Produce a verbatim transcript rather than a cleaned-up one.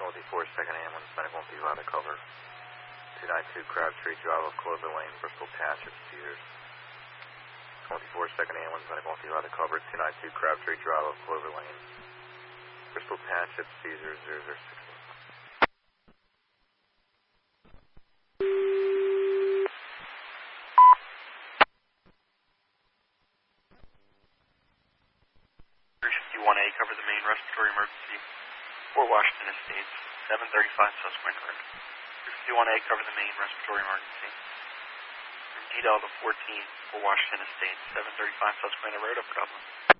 twenty-four second ambulance, medical and P-Vita cover. two ninety-two Crabtree Drive up Clover Lane, Bristol Township, Cedars. twenty-four second ambulance, medical and P-Vita cover. two ninety-two Crabtree Drive up Clover Lane, Bristol Township, Cedars, zero zero six. three fifty-one A, cover the main respiratory emergency for Washington Estates, seven thirty-five Susquehanna Road. three fifty-one A, cover the main respiratory emergency from D Delta fourteen for Washington Estates, seven thirty-five Susquehanna Road, Upper Dublin.